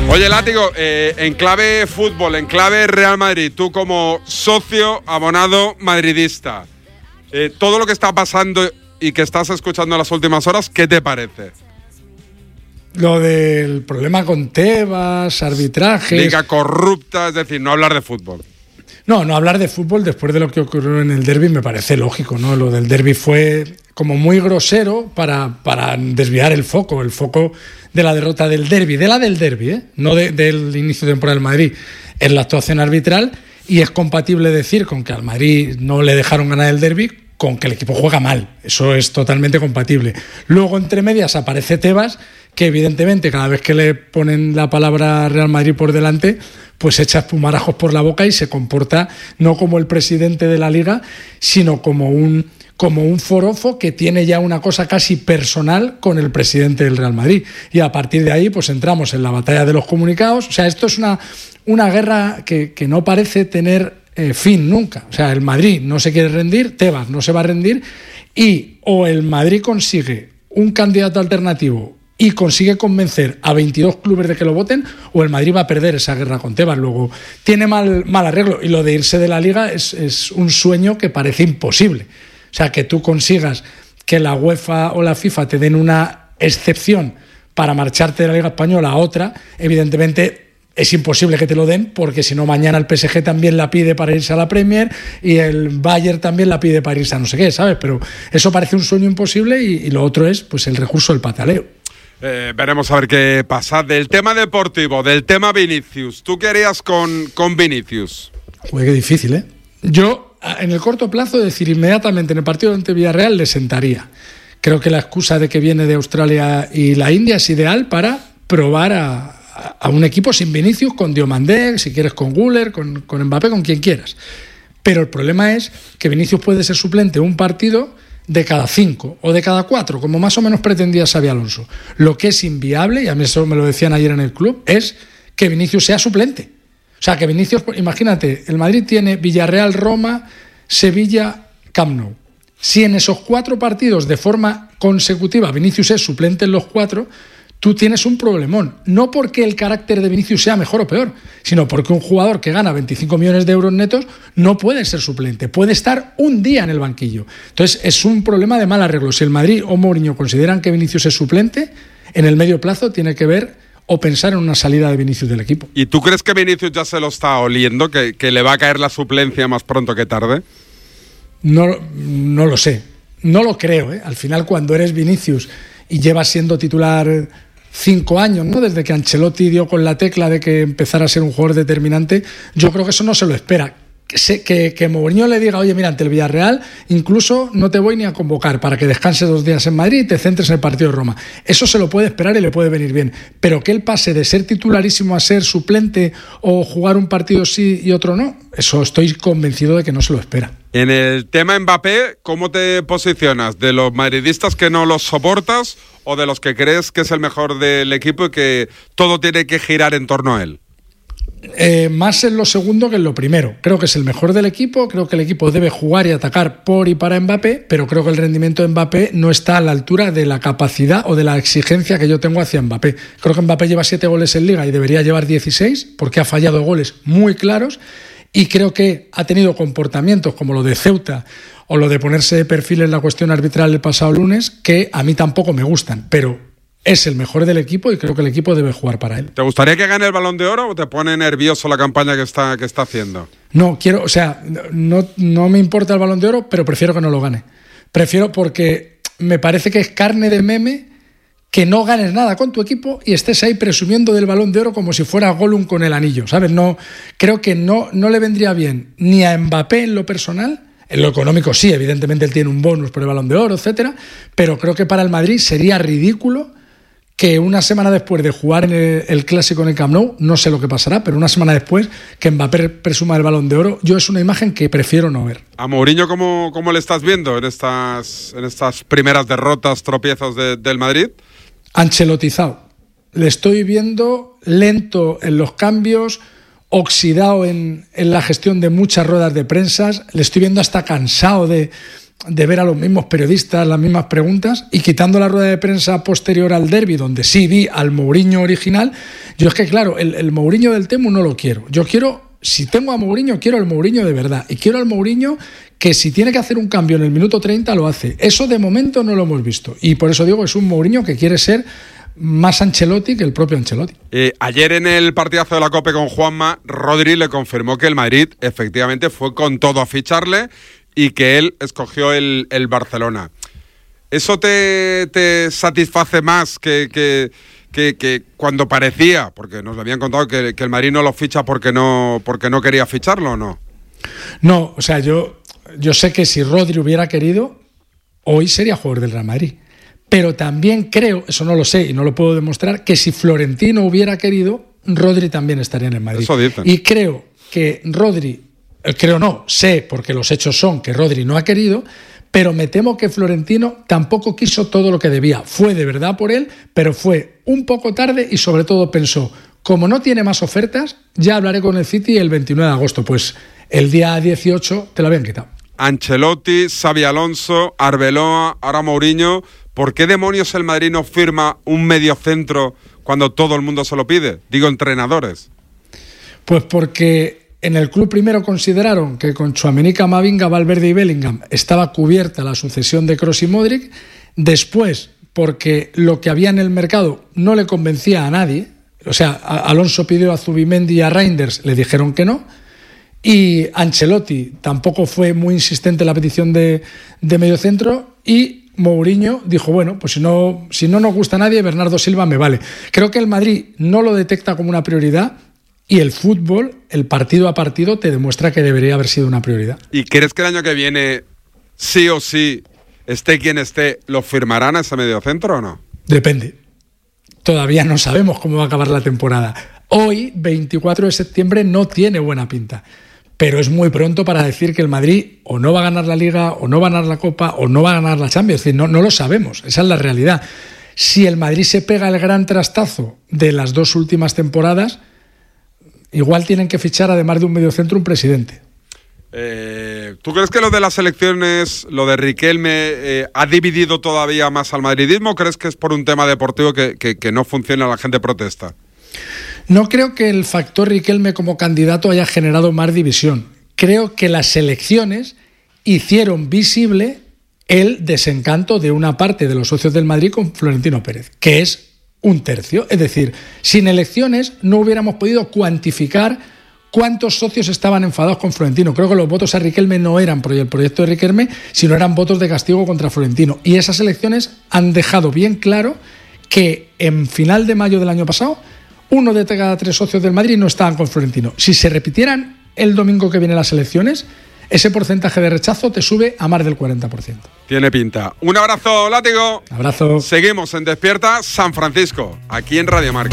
Oye, Látigo, en clave fútbol, en clave Real Madrid, tú como socio abonado madridista, todo lo que está pasando y que estás escuchando en las últimas horas, ¿qué te parece? Lo del problema con Tebas, arbitrajes... Liga corrupta, es decir, no hablar de fútbol. No hablar de fútbol después de lo que ocurrió en el derbi me parece lógico, ¿no? Lo del derbi fue como muy grosero para desviar el foco de la derrota del derbi, no del inicio de temporada del Madrid, en la actuación arbitral, y es compatible decir con que al Madrid no le dejaron ganar el derbi con que el equipo juega mal. Eso es totalmente compatible. Luego, entre medias, aparece Tebas, que evidentemente cada vez que le ponen la palabra Real Madrid por delante, pues echa espumarajos por la boca y se comporta no como el presidente de la Liga, sino como un forofo que tiene ya una cosa casi personal con el presidente del Real Madrid. Y a partir de ahí pues entramos en la batalla de los comunicados. O sea, esto es una guerra que no parece tener fin nunca. O sea, el Madrid no se quiere rendir, Tebas no se va a rendir, y o el Madrid consigue un candidato alternativo y consigue convencer a 22 clubes de que lo voten, o el Madrid va a perder esa guerra con Tebas. Luego tiene mal arreglo, y lo de irse de la Liga es un sueño que parece imposible. O sea, que tú consigas que la UEFA o la FIFA te den una excepción para marcharte de la Liga Española a otra, evidentemente es imposible que te lo den, porque si no mañana el PSG también la pide para irse a la Premier y el Bayern también la pide para irse a no sé qué, ¿sabes? Pero eso parece un sueño imposible, y lo otro es pues el recurso del pataleo. Veremos a ver qué pasa. Del tema deportivo, del tema Vinicius, ¿tú qué harías con Vinicius? Uy, qué difícil, ¿eh? Yo, en el corto plazo, decir inmediatamente en el partido ante Villarreal le sentaría. Creo que la excusa de que viene de Australia y la India es ideal para probar a un equipo sin Vinicius, con Diomandé, si quieres con Güler, con Mbappé, con quien quieras. Pero el problema es que Vinicius puede ser suplente un partido de cada 5 o de cada 4, como más o menos pretendía Xabi Alonso. Lo que es inviable, y a mí eso me lo decían ayer en el club, es que Vinicius sea suplente. O sea, que Vinicius, imagínate, el Madrid tiene Villarreal, Roma, Sevilla, Camp Nou. Si en esos 4 partidos de forma consecutiva Vinicius es suplente en los 4, tú tienes un problemón. No porque el carácter de Vinicius sea mejor o peor, sino porque un jugador que gana 25 millones de euros netos no puede ser suplente, puede estar un día en el banquillo. Entonces es un problema de mal arreglo. Si el Madrid o Mourinho consideran que Vinicius es suplente, en el medio plazo tiene que ver o pensar en una salida de Vinicius del equipo. ¿Y tú crees que Vinicius ya se lo está oliendo, que le va a caer la suplencia más pronto que tarde? No lo sé, no lo creo, ¿eh? Al final, cuando eres Vinicius y llevas siendo titular 5 años, ¿no? Desde que Ancelotti dio con la tecla de que empezara a ser un jugador determinante, yo creo que eso no se lo espera. Que Mourinho le diga, oye, mira, ante el Villarreal incluso no te voy ni a convocar para que descanses 2 días en Madrid y te centres en el partido de Roma. Eso se lo puede esperar y le puede venir bien. Pero que él pase de ser titularísimo a ser suplente o jugar un partido sí y otro no, eso estoy convencido de que no se lo espera. En el tema Mbappé, ¿cómo te posicionas? ¿De los madridistas que no los soportas o de los que crees que es el mejor del equipo y que todo tiene que girar en torno a él? Más en lo segundo que en lo primero. Creo que es el mejor del equipo, creo que el equipo debe jugar y atacar por y para Mbappé, pero creo que el rendimiento de Mbappé no está a la altura de la capacidad o de la exigencia que yo tengo hacia Mbappé. Creo que Mbappé lleva 7 goles en Liga y debería llevar 16, porque ha fallado goles muy claros, y creo que ha tenido comportamientos como lo de Ceuta o lo de ponerse de perfil en la cuestión arbitral el pasado lunes, que a mí tampoco me gustan, pero es el mejor del equipo y creo que el equipo debe jugar para él. ¿Te gustaría que gane el Balón de Oro o te pone nervioso la campaña que está haciendo? No me importa el Balón de Oro, pero prefiero que no lo gane. Prefiero, porque me parece que es carne de meme que no ganes nada con tu equipo y estés ahí presumiendo del Balón de Oro como si fuera Gollum con el anillo, ¿sabes? No, creo que no le vendría bien ni a Mbappé en lo personal. En lo económico sí, evidentemente él tiene un bonus por el Balón de Oro, etcétera, pero creo que para el Madrid sería ridículo que una semana después de jugar en el Clásico en el Camp Nou, no sé lo que pasará, pero una semana después que Mbappé presuma el Balón de Oro, yo es una imagen que prefiero no ver. ¿A Mourinho cómo le estás viendo en estas primeras derrotas, tropiezos del Madrid? Ancelotizado. Le estoy viendo lento en los cambios, oxidado en la gestión de muchas ruedas de prensa, le estoy viendo hasta cansado de ver a los mismos periodistas las mismas preguntas, y quitando la rueda de prensa posterior al derbi, donde sí vi al Mourinho original, Yo es que, claro, el Mourinho del Temu no lo quiero. Yo quiero, si tengo a Mourinho, quiero al Mourinho de verdad. Y quiero al Mourinho que si tiene que hacer un cambio en el minuto 30, lo hace. Eso de momento no lo hemos visto. Y por eso digo, es un Mourinho que quiere ser más Ancelotti que el propio Ancelotti. Ayer en el partidazo de la COPE con Juanma, Rodri le confirmó que el Madrid efectivamente fue con todo a ficharle y que él escogió el Barcelona. ¿Eso te satisface más que cuando parecía, porque nos habían contado que el Madrid no lo ficha porque no quería ficharlo o no? No, o sea, yo sé que si Rodri hubiera querido, hoy sería jugador del Real Madrid. Pero también creo, eso no lo sé y no lo puedo demostrar, que si Florentino hubiera querido, Rodri también estaría en el Madrid. Eso dicen. Y creo que Rodri, sé, porque los hechos son que Rodri no ha querido, pero me temo que Florentino tampoco quiso todo lo que debía. Fue de verdad por él, pero fue un poco tarde y sobre todo pensó, como no tiene más ofertas, ya hablaré con el City el 29 de agosto. Pues el día 18 te lo habían quitado. Ancelotti, Xabi Alonso, Arbeloa, ahora Mourinho. ¿Por qué demonios el Madrid no firma un mediocentro cuando todo el mundo se lo pide? Digo, entrenadores. Pues porque en el club primero consideraron que con Tchouaméni, Camavinga, Valverde y Bellingham estaba cubierta la sucesión de Kroos y Modric. Después, porque lo que había en el mercado no le convencía a nadie. O sea, Alonso pidió a Zubimendi y a Reinders, le dijeron que no. Y Ancelotti tampoco fue muy insistente en la petición de mediocentro. Y Mourinho dijo, bueno, pues si no nos gusta a nadie, Bernardo Silva me vale. Creo que el Madrid no lo detecta como una prioridad y el fútbol, el partido a partido, te demuestra que debería haber sido una prioridad. ¿Y crees que el año que viene, sí o sí, esté quien esté, lo firmarán a ese mediocentro o no? Depende. Todavía no sabemos cómo va a acabar la temporada. Hoy, 24 de septiembre, no tiene buena pinta. Pero es muy pronto para decir que el Madrid o no va a ganar la Liga, o no va a ganar la Copa, o no va a ganar la Champions. Es decir, no lo sabemos. Esa es la realidad. Si el Madrid se pega el gran trastazo de las 2 últimas temporadas, igual tienen que fichar, además de un mediocentro, un presidente. ¿Tú crees que lo de las elecciones, lo de Riquelme, ha dividido todavía más al madridismo o crees que es por un tema deportivo que no funciona, la gente protesta? No creo que el factor Riquelme como candidato haya generado más división. Creo que las elecciones hicieron visible el desencanto de una parte de los socios del Madrid con Florentino Pérez, que es 1/3. Es decir, sin elecciones no hubiéramos podido cuantificar cuántos socios estaban enfadados con Florentino. Creo que los votos a Riquelme no eran por el proyecto de Riquelme, sino eran votos de castigo contra Florentino. Y esas elecciones han dejado bien claro que en final de mayo del año pasado, 1 de cada 3 socios del Madrid no estaban con Florentino. Si se repitieran el domingo que viene las elecciones, ese porcentaje de rechazo te sube a más del 40%. Tiene pinta. Un abrazo, Látigo. Abrazo. Seguimos en Despierta San Francisco, aquí en Radio Marca.